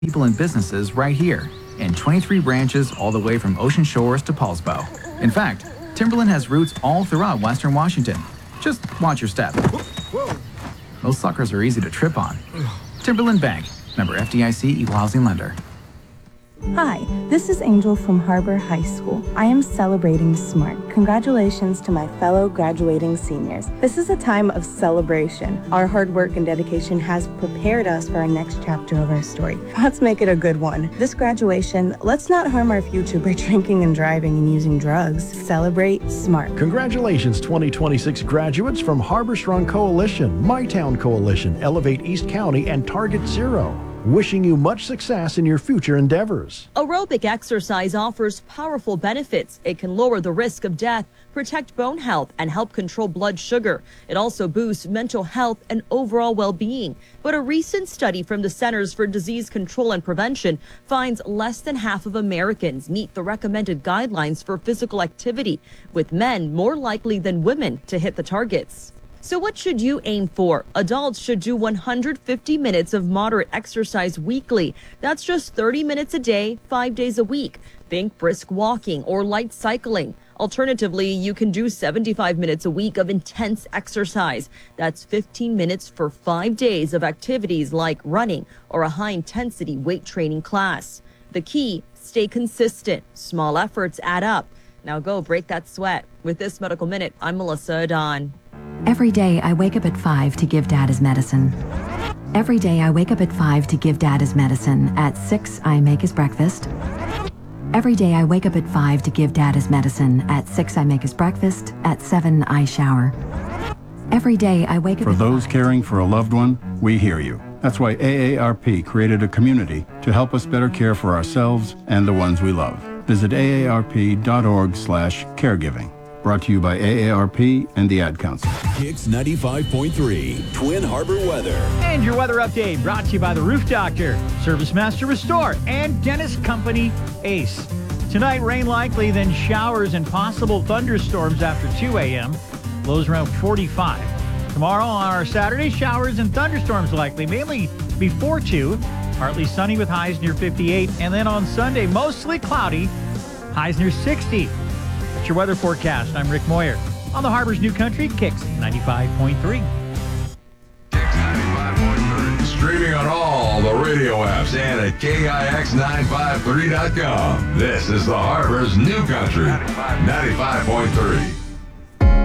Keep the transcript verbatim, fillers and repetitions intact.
people and businesses right here, in twenty-three branches all the way from Ocean Shores to Paulsbo. In fact, Timberland has roots all throughout Western Washington. Just watch your step. Those suckers are easy to trip on. Timberland Bank, member F D I C, equal housing lender. Hi, this is Angel from Harbor High School. I am celebrating SMART. Congratulations to my fellow graduating seniors. This is a time of celebration. Our hard work and dedication has prepared us for our next chapter of our story. Let's make it a good one. This graduation, let's not harm our future by drinking and driving and using drugs. Celebrate SMART. Congratulations, twenty twenty-six graduates from Harbor Strong Coalition, My Town Coalition, Elevate East County, and Target Zero. Wishing you much success in your future endeavors. Aerobic exercise offers powerful benefits. It can lower the risk of death, protect bone health, and help control blood sugar. It also boosts mental health and overall well-being. But a recent study from the Centers for Disease Control and Prevention finds less than half of Americans meet the recommended guidelines for physical activity, with men more likely than women to hit the targets. So what should you aim for? Adults should do one hundred fifty minutes of moderate exercise weekly. That's just thirty minutes a day, five days a week. Think brisk walking or light cycling. Alternatively, you can do seventy-five minutes a week of intense exercise. That's fifteen minutes for five days of activities like running or a high-intensity weight training class. The key, stay consistent. Small efforts add up. Now go break that sweat. With this Medical Minute, I'm Melissa Adon. Every day I wake up at five to give Dad his medicine. Every day I wake up at five to give Dad his medicine. At six I make his breakfast. Every day I wake up at five to give Dad his medicine. At six I make his breakfast. At seven I shower. Every day I wake up For at those five. caring for a loved one, we hear you. That's why A A R P created a community to help us better care for ourselves and the ones we love. Visit A A R P dot org slash caregiving. Brought to you by A A R P and the Ad Council. Kicks ninety-five point three, Twin Harbor weather. And your weather update brought to you by the Roof Doctor, Service Master Restore, and Dentist Company Ace. Tonight, rain likely, then showers and possible thunderstorms after two a.m. Lows around forty-five. Tomorrow on our Saturday, showers and thunderstorms likely, mainly before two. Partly sunny with highs near fifty-eight. And then on Sunday, mostly cloudy, highs near sixty. That's your weather forecast. I'm Rick Moyer on the Harbor's New Country, Kicks ninety-five point three. Kicks ninety-five point three. Streaming on all the radio apps and at K I X nine five three dot com. This is the Harbor's New Country, ninety-five point three.